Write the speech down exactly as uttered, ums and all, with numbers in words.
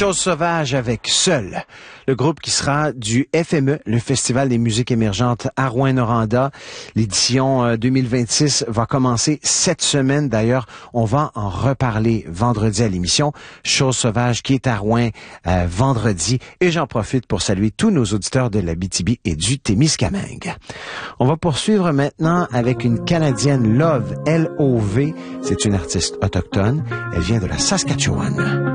Chose sauvage avec Seul, le groupe qui sera du F M E, le Festival des musiques émergentes à Rouyn-Noranda. L'édition deux mille vingt-six va commencer cette semaine. D'ailleurs, on va en reparler vendredi à l'émission. Chose sauvage qui est à Rouyn euh, vendredi. Et j'en profite pour saluer tous nos auditeurs de l'Abitibi et du Témiscamingue. On va poursuivre maintenant avec une Canadienne, Love, L O V. C'est une artiste autochtone. Elle vient de la Saskatchewan.